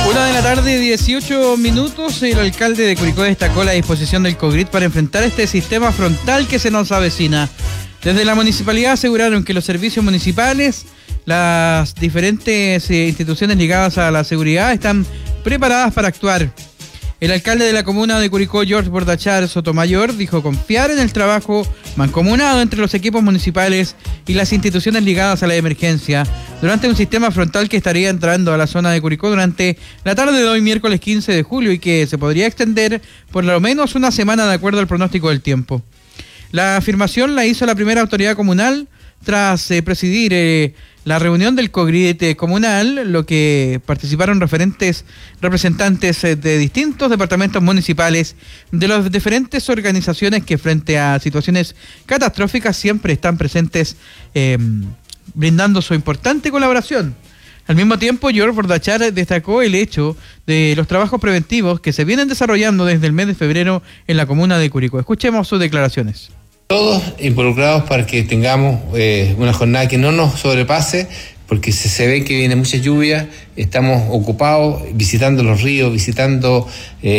1:18 p.m. El alcalde de Curicó destacó la disposición del COGRID para enfrentar este sistema frontal que se nos avecina. Desde la municipalidad aseguraron que los servicios municipales, las diferentes instituciones ligadas a la seguridad están preparadas para actuar. El alcalde de la comuna de Curicó, George Bordachar Sotomayor, dijo confiar en el trabajo mancomunado entre los equipos municipales y las instituciones ligadas a la emergencia durante un sistema frontal que estaría entrando a la zona de Curicó durante la tarde de hoy, miércoles 15 de julio, y que se podría extender por lo menos una semana de acuerdo al pronóstico del tiempo. La afirmación la hizo la primera autoridad comunal tras presidir la reunión del COGRID comunal, lo que participaron representantes de distintos departamentos municipales de las diferentes organizaciones que frente a situaciones catastróficas siempre están presentes brindando su importante colaboración. Al mismo tiempo, George Bordachar destacó el hecho de los trabajos preventivos que se vienen desarrollando desde el mes de febrero en la comuna de Curicó. Escuchemos sus declaraciones. Todos involucrados para que tengamos una jornada que no nos sobrepase, porque se ve que viene mucha lluvia, estamos ocupados visitando los ríos, visitando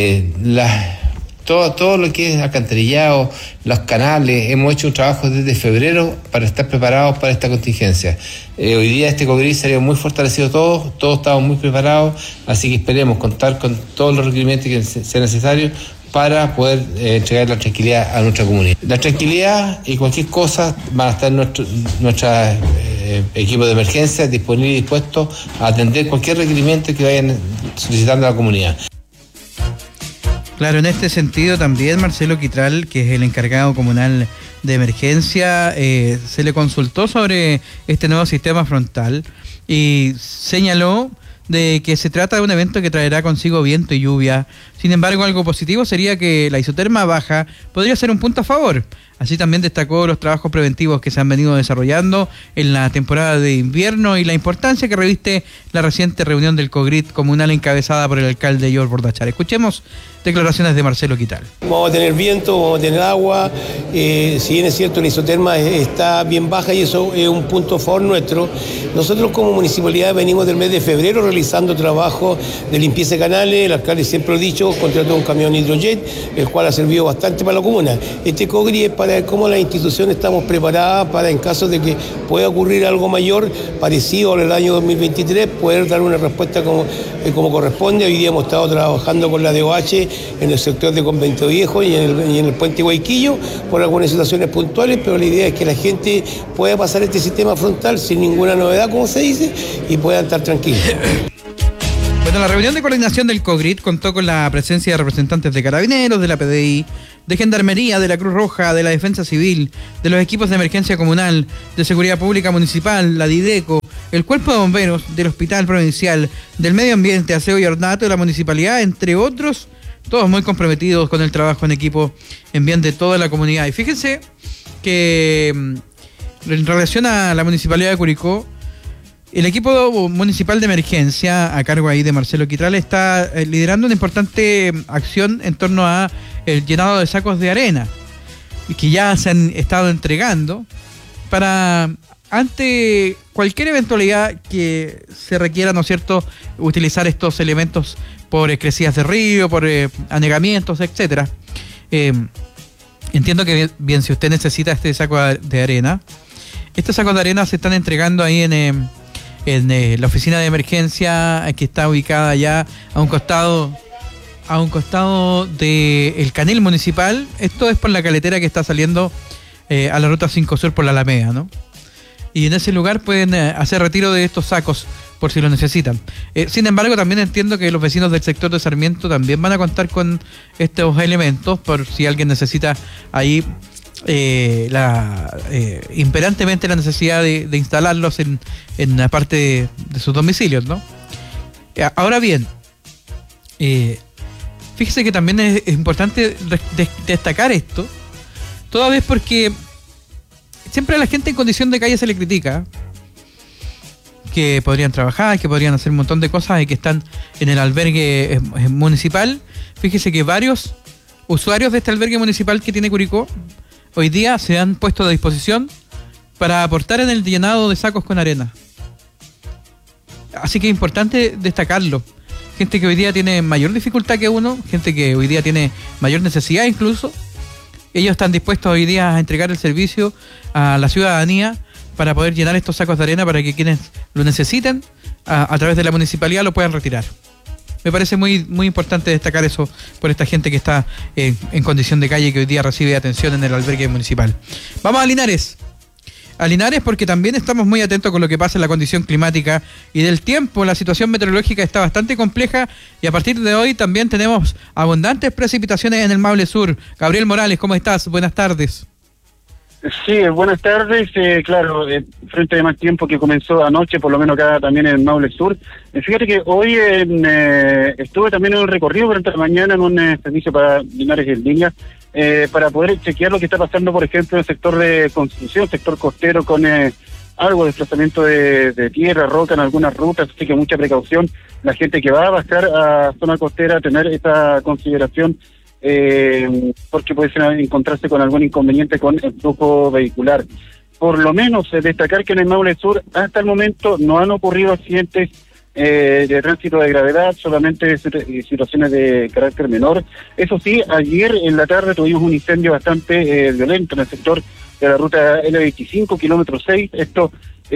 todo lo que es alcantarillado, los canales. Hemos hecho un trabajo desde febrero para estar preparados para esta contingencia. Hoy día este COGRID salió muy fortalecido todos estamos muy preparados, así que esperemos contar con todos los requerimientos que sean necesarios para poder entregar la tranquilidad a nuestra comunidad. La tranquilidad y cualquier cosa van a estar nuestros equipos de emergencia disponibles y dispuestos a atender cualquier requerimiento que vayan solicitando a la comunidad. Claro, en este sentido también Marcelo Quitral, que es el encargado comunal de emergencia, se le consultó sobre este nuevo sistema frontal y señaló de que se trata de un evento que traerá consigo viento y lluvia. Sin embargo, algo positivo sería que la isoterma baja podría ser un punto a favor. Así también destacó los trabajos preventivos que se han venido desarrollando en la temporada de invierno y la importancia que reviste la reciente reunión del COGRID comunal encabezada por el alcalde George Bordachar. Escuchemos declaraciones de Marcelo Quitral. Vamos a tener viento, vamos a tener agua, si bien es cierto la isoterma está bien baja y eso es un punto a favor nuestro. Nosotros como municipalidad venimos del mes de febrero realizando trabajo de limpieza de canales. El alcalde siempre lo ha dicho, contrató un camión hidrojet, el cual ha servido bastante para la comuna. Este COGRID es para cómo las instituciones estamos preparadas para, en caso de que pueda ocurrir algo mayor, parecido al año 2023, poder dar una respuesta como corresponde. Hoy día hemos estado trabajando con la DOH en el sector de Convento Viejo y en el puente Guayquillo por algunas situaciones puntuales, pero la idea es que la gente pueda pasar este sistema frontal sin ninguna novedad, como se dice, y pueda estar tranquila. Bueno, la reunión de coordinación del COGRID contó con la presencia de representantes de Carabineros, de la PDI, de Gendarmería, de la Cruz Roja, de la Defensa Civil, de los equipos de emergencia comunal, de Seguridad Pública Municipal, la DIDECO, el Cuerpo de Bomberos, del Hospital Provincial, del Medio Ambiente, Aseo y Ornato, de la Municipalidad, entre otros, todos muy comprometidos con el trabajo en equipo en bien de toda la comunidad. Y fíjense que en relación a la Municipalidad de Curicó, el equipo municipal de emergencia, a cargo ahí de Marcelo Quitral, está liderando una importante acción en torno a el llenado de sacos de arena, que ya se han estado entregando para, ante cualquier eventualidad que se requiera, ¿no es cierto?, utilizar estos elementos por crecidas de río, por anegamientos, etcétera. Entiendo que bien, si usted necesita este saco de arena, estos sacos de arena se están entregando ahí en la oficina de emergencia que está ubicada ya a un costado del canil municipal. Esto es por la caletera que está saliendo a la ruta 5 Sur por la Alameda, ¿no? Y en ese lugar pueden hacer retiro de estos sacos por si lo necesitan. Sin embargo, también entiendo que los vecinos del sector de Sarmiento también van a contar con estos elementos por si alguien necesita ahí imperantemente la necesidad de instalarlos en la parte de sus domicilios, ¿no? Ahora bien, fíjese que también es importante destacar esto, toda vez porque siempre a la gente en condición de calle se le critica que podrían trabajar, que podrían hacer un montón de cosas y que están en el albergue municipal. Fíjese que varios usuarios de este albergue municipal que tiene Curicó hoy día se han puesto a disposición para aportar en el llenado de sacos con arena. Así que es importante destacarlo. gente que hoy día tiene mayor dificultad que uno, gente que hoy día tiene mayor necesidad incluso. Ellos están dispuestos hoy día a entregar el servicio a la ciudadanía para poder llenar estos sacos de arena para que quienes lo necesiten a través de la municipalidad lo puedan retirar. Me parece muy importante destacar eso por esta gente que está en condición de calle y que hoy día recibe atención en el albergue municipal. Vamos a Linares. A Linares porque también estamos muy atentos con lo que pasa en la condición climática y del tiempo. La situación meteorológica está bastante compleja y a partir de hoy también tenemos abundantes precipitaciones en el Maule Sur. Gabriel Morales, ¿cómo estás? Buenas tardes. Sí, buenas tardes. Claro, frente de más tiempo que comenzó anoche, por lo menos acá también en el Maule Sur. Fíjate que hoy estuve también en un recorrido durante la mañana en un servicio para Linares y el Viña, para poder chequear lo que está pasando, por ejemplo, en el sector de Constitución, sector costero, con algo de desplazamiento de tierra, roca en algunas rutas, así que mucha precaución. La gente que va a bajar a zona costera, tener esta consideración, porque puede encontrarse con algún inconveniente con el flujo vehicular. Por lo menos destacar que en el Maule Sur hasta el momento no han ocurrido accidentes de tránsito de gravedad, solamente situaciones de carácter menor. Eso sí, ayer en la tarde tuvimos un incendio bastante violento en el sector de la ruta L25, kilómetro 6. Esto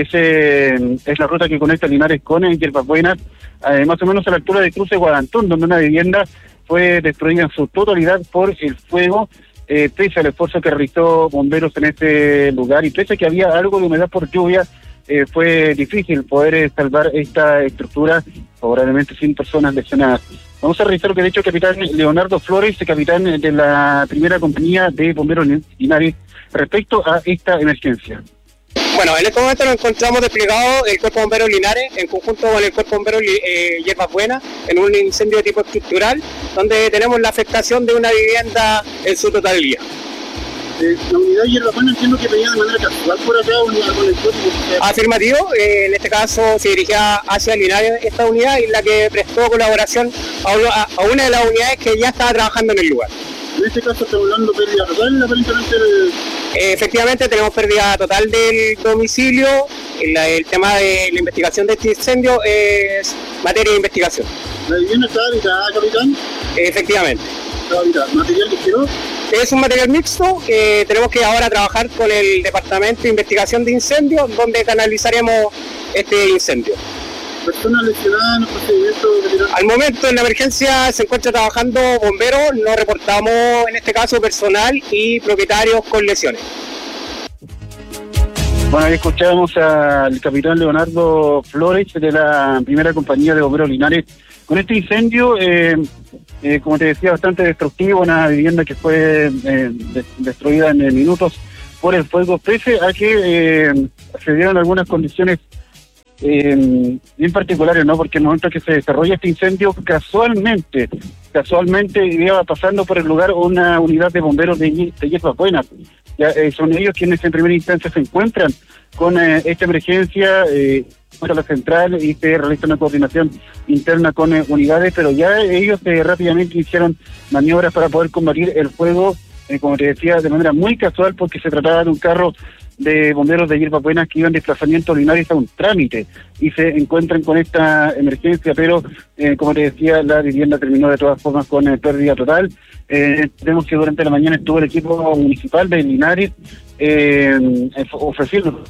es la ruta que conecta Linares con Hierbas Buenas, más o menos a la altura de Cruce Guadantón, donde una vivienda fue destruida en su totalidad por el fuego, pese al esfuerzo que realizó bomberos en este lugar y pese a que había algo de humedad por lluvia. Fue difícil poder salvar esta estructura, favorablemente sin personas lesionadas. Vamos a revisar lo que ha dicho el capitán Leonardo Flores, capitán de la primera compañía de bomberos Linares, respecto a esta emergencia. Bueno, en este momento nos encontramos desplegado el Cuerpo Bombero Linares en conjunto con el Cuerpo Bombero Hierbas Buenas en un incendio de tipo estructural, donde tenemos la afectación de una vivienda en su totalidad. La unidad Hierbas Buenas entiendo que venía de manera casual por acá con el cuerpo. Afirmativo, en este caso se dirigía hacia Linares esta unidad y la que prestó colaboración a una de las unidades que ya estaba trabajando en el lugar. En este caso estamos hablando de pérdida total, aparentemente. Efectivamente tenemos pérdida total del domicilio. El tema de la investigación de este incendio es materia de investigación. ¿La vivienda está habitada, capitán? Efectivamente. ¿Está habitada? ¿Material que quedó? Es un material mixto que tenemos que ahora trabajar con el Departamento de Investigación de Incendios, donde canalizaremos este incendio. ¿Personas lesionadas en el procedimiento? Al momento en la emergencia se encuentra trabajando bomberos, no reportamos en este caso personal y propietarios con lesiones. Bueno, ahí escuchábamos al capitán Leonardo Flores de la primera compañía de bomberos Linares. Con este incendio, como te decía, bastante destructivo, una vivienda que fue destruida en minutos por el fuego, pese a que se dieron algunas condiciones bien particulares, ¿no? Porque en el momento que se desarrolla este incendio, casualmente iba pasando por el lugar una unidad de bomberos de Hierbas Buenas. Son ellos quienes en primera instancia se encuentran con esta emergencia, a la central y se realiza una coordinación interna con unidades, pero ya ellos rápidamente hicieron maniobras para poder combatir el fuego, como te decía, de manera muy casual, porque se trataba de un carro de bomberos de Hierbas Buenas que iban en desplazamiento Linares a un trámite y se encuentran con esta emergencia, pero como te decía, la vivienda terminó de todas formas con pérdida total. Vemos que durante la mañana estuvo el equipo municipal de Linares ofreciendo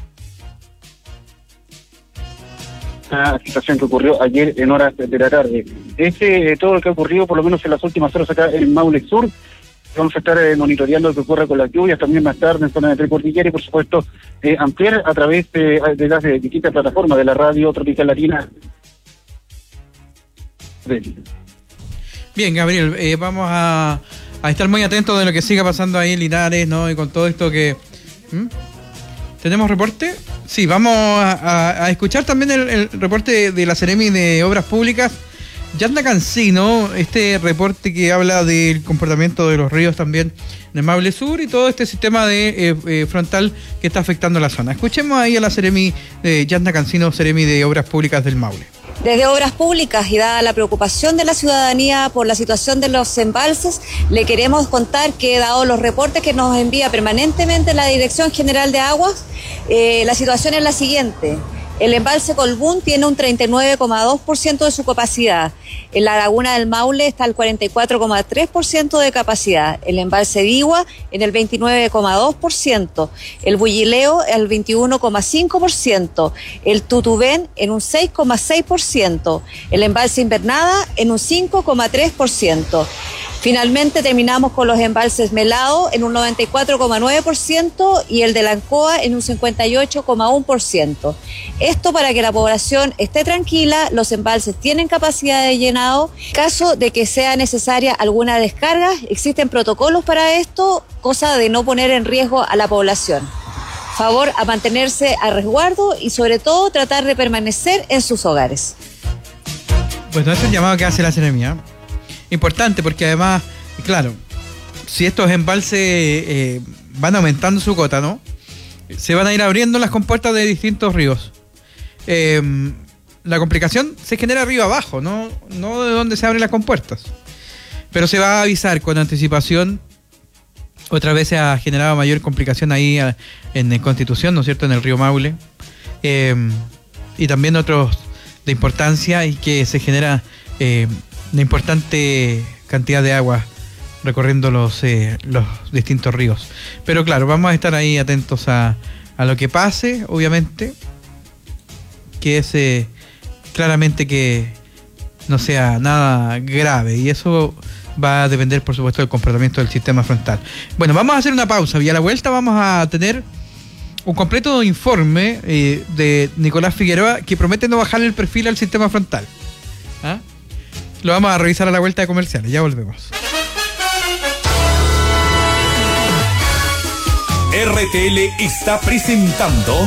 una situación que ocurrió ayer en horas de la tarde. Todo lo que ha ocurrido por lo menos en las últimas horas acá en Maule Sur. Vamos a estar monitoreando lo que ocurre con las lluvias también más tarde en zona de Precordillera y por supuesto ampliar a través de las distintas plataformas de la radio Tropical Latina. Bien, Gabriel, vamos a estar muy atentos de lo que siga pasando ahí en Linares, ¿no? Y con todo esto que... ¿Tenemos reporte? Sí, vamos a escuchar también el reporte de la Seremi de Obras Públicas, Yanda Cancino, este reporte que habla del comportamiento de los ríos también en el Maule Sur y todo este sistema de frontal que está afectando la zona. Escuchemos ahí a la Seremi de Yanda Cancino, Seremi de Obras Públicas del Maule. Desde Obras Públicas y dada la preocupación de la ciudadanía por la situación de los embalses, le queremos contar que dado los reportes que nos envía permanentemente la Dirección General de Aguas, la situación es la siguiente. El embalse Colbún tiene un 39,2% de su capacidad. En la laguna del Maule está al 44,3% de capacidad. El embalse Digua en el 29,2%. El Bullileo al 21,5%. El Tutubén en un 6,6%. El embalse Invernada en un 5,3%. Finalmente terminamos con los embalses Melado en un 94,9% y el de la Ancoa en un 58,1%. Esto para que la población esté tranquila, los embalses tienen capacidad de llenado. En caso de que sea necesaria alguna descarga, existen protocolos para esto, cosa de no poner en riesgo a la población. Favor a mantenerse a resguardo y sobre todo tratar de permanecer en sus hogares. Pues no es el llamado que hace la Seremía. Importante porque además, claro, si estos embalses van aumentando su cota, ¿no? Se van a ir abriendo las compuertas de distintos ríos. La complicación se genera río abajo, no de donde se abren las compuertas. Pero se va a avisar con anticipación. Otra vez se ha generado mayor complicación ahí en Constitución, ¿no es cierto?, en el río Maule. Y también otros de importancia y que se genera una importante cantidad de agua recorriendo los distintos ríos. Pero claro, vamos a estar ahí atentos a lo que pase, obviamente, que es claramente que no sea nada grave, y eso va a depender, por supuesto, del comportamiento del sistema frontal. Bueno, vamos a hacer una pausa y a la vuelta vamos a tener un completo informe de Nicolás Figueroa que promete no bajarle el perfil al sistema frontal. ¿Ah? Lo vamos a revisar a la vuelta de comerciales. Ya volvemos. RTL está presentando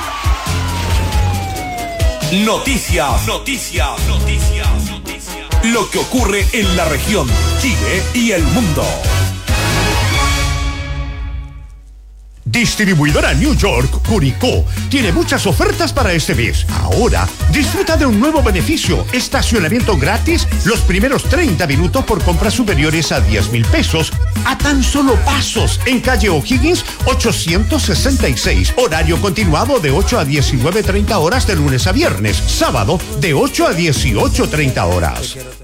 Noticias. Lo que ocurre en la región, Chile y el mundo. Distribuidora New York, Curicó, tiene muchas ofertas para este mes. Ahora, disfruta de un nuevo beneficio: estacionamiento gratis los primeros 30 minutos por compras superiores a 10,000 pesos, a tan solo pasos, en calle O'Higgins 866. Horario continuado de 8 a 19:30 horas de lunes a viernes. Sábado de 8 a 18:30 horas.